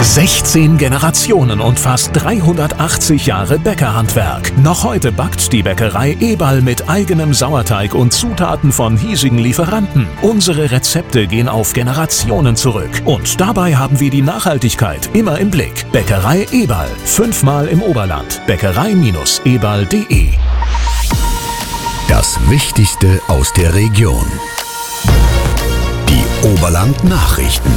16 Generationen und fast 380 Jahre Bäckerhandwerk. Noch heute backt die Bäckerei Eberl mit eigenem Sauerteig und Zutaten von hiesigen Lieferanten. Unsere Rezepte gehen auf Generationen zurück. Und dabei haben wir die Nachhaltigkeit immer im Blick. Bäckerei Eberl. 5-mal im Oberland. Bäckerei-eberl.de. Das Wichtigste aus der Region. Die Oberland-Nachrichten.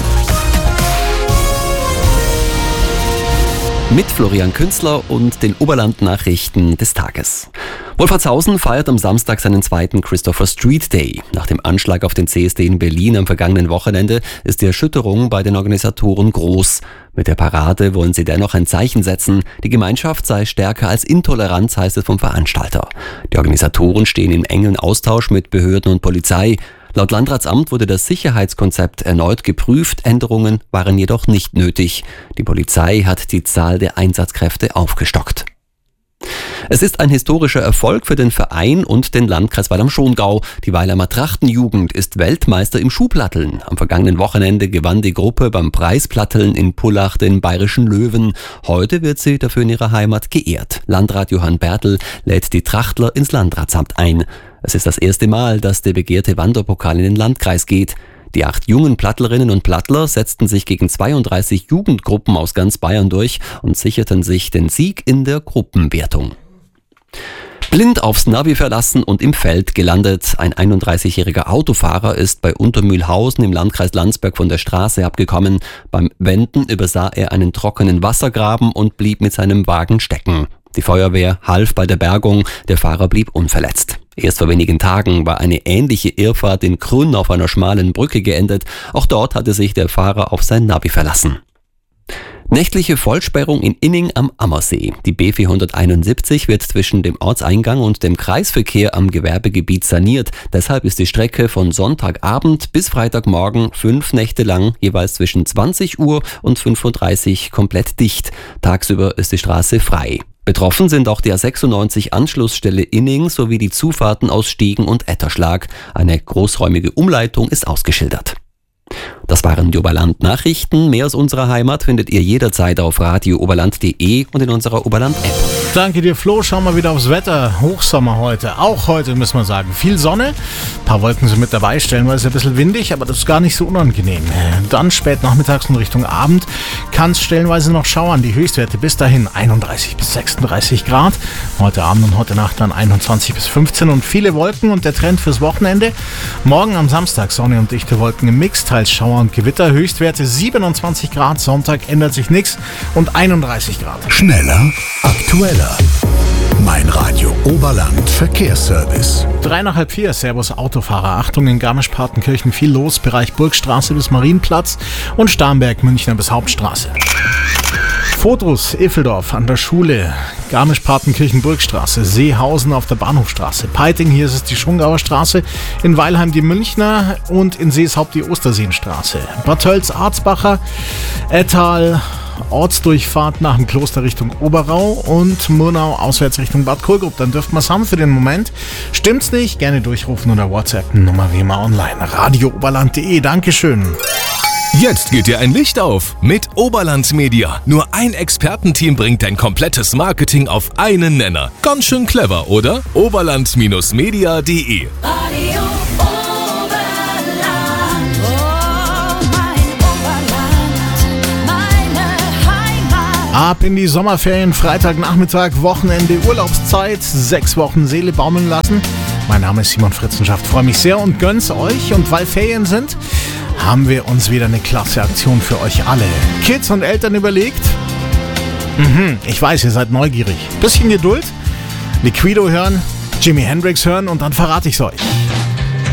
Mit Florian Künzler und den Oberland-Nachrichten des Tages. Wolfertshausen feiert am Samstag seinen zweiten Christopher Street Day. Nach dem Anschlag auf den CSD in Berlin am vergangenen Wochenende ist die Erschütterung bei den Organisatoren groß. Mit der Parade wollen sie dennoch ein Zeichen setzen. Die Gemeinschaft sei stärker als Intoleranz, heißt es vom Veranstalter. Die Organisatoren stehen im engen Austausch mit Behörden und Polizei. Laut Landratsamt wurde das Sicherheitskonzept erneut geprüft, Änderungen waren jedoch nicht nötig. Die Polizei hat die Zahl der Einsatzkräfte aufgestockt. Es ist ein historischer Erfolg für den Verein und den Landkreis Weil am Schongau. Die Weilheimer Trachtenjugend ist Weltmeister im Schuhplatteln. Am vergangenen Wochenende gewann die Gruppe beim Preisplatteln in Pullach den Bayerischen Löwen. Heute wird sie dafür in ihrer Heimat geehrt. Landrat Johann Bertel lädt die Trachtler ins Landratsamt ein. Es ist das erste Mal, dass der begehrte Wanderpokal in den Landkreis geht. Die 8 jungen Plattlerinnen und Plattler setzten sich gegen 32 Jugendgruppen aus ganz Bayern durch und sicherten sich den Sieg in der Gruppenwertung. Blind aufs Navi verlassen und im Feld gelandet. Ein 31-jähriger Autofahrer ist bei Untermühlhausen im Landkreis Landsberg von der Straße abgekommen. Beim Wenden übersah er einen trockenen Wassergraben und blieb mit seinem Wagen stecken. Die Feuerwehr half bei der Bergung, der Fahrer blieb unverletzt. Erst vor wenigen Tagen war eine ähnliche Irrfahrt in Krünn auf einer schmalen Brücke geendet. Auch dort hatte sich der Fahrer auf sein Navi verlassen. Nächtliche Vollsperrung in Inning am Ammersee. Die B471 wird zwischen dem Ortseingang und dem Kreisverkehr am Gewerbegebiet saniert. Deshalb ist die Strecke von Sonntagabend bis Freitagmorgen 5 Nächte lang jeweils zwischen 20 Uhr und 5:30 Uhr komplett dicht. Tagsüber ist die Straße frei. Betroffen sind auch die A96 Anschlussstelle Inning sowie die Zufahrten aus Stiegen und Etterschlag. Eine großräumige Umleitung ist ausgeschildert. Das waren die Oberland-Nachrichten. Mehr aus unserer Heimat findet ihr jederzeit auf radiooberland.de und in unserer Oberland-App. Danke dir, Flo. Schauen wir wieder aufs Wetter. Hochsommer heute. Auch heute, müssen wir sagen. Viel Sonne. Ein paar Wolken sind mit dabei. Stellenweise ein bisschen windig, aber das ist gar nicht so unangenehm. Dann spät nachmittags und Richtung Abend kann es stellenweise noch schauern. Die Höchstwerte bis dahin 31 bis 36 Grad. Heute Abend und heute Nacht dann 21 bis 15 und viele Wolken und der Trend fürs Wochenende. Morgen am Samstag Sonne und dichte Wolken im Mix, teils Schauer und Gewitter. Höchstwerte 27 Grad. Sonntag ändert sich nichts und 31 Grad. Schneller, aktueller. Mein Radio Oberland Verkehrsservice. 3:30, Servus Autofahrer. Achtung, in Garmisch-Partenkirchen viel los. Bereich Burgstraße bis Marienplatz und Starnberg, Münchner bis Hauptstraße. Fotos, Effeldorf an der Schule, Garmisch-Partenkirchen Burgstraße, Seehausen auf der Bahnhofstraße, Peiting, hier ist es die Schongauer Straße, in Weilheim die Münchner und in Seeshaupt die Osterseenstraße. Bad Tölz, Arzbacher, Ettal, Ortsdurchfahrt nach dem Kloster Richtung Oberau und Murnau auswärts Richtung Bad Kohlgrub. Dann dürft man es haben für den Moment. Stimmt's nicht? Gerne durchrufen oder WhatsApp, Nummer wie immer online. radiooberland.de. Dankeschön. Jetzt geht dir ein Licht auf mit Oberland Media. Nur ein Expertenteam bringt dein komplettes Marketing auf einen Nenner. Ganz schön clever, oder? Oberland-media.de. Ab in die Sommerferien, Freitagnachmittag, Wochenende, Urlaubszeit, 6 Wochen Seele baumeln lassen. Mein Name ist Simon Fritzenschaft, freue mich sehr und gönn's euch. Und weil Ferien sind, haben wir uns wieder eine klasse Aktion für euch alle. Kids und Eltern überlegt? Ich weiß, ihr seid neugierig. Bisschen Geduld, Liquido hören, Jimi Hendrix hören und dann verrate ich's euch.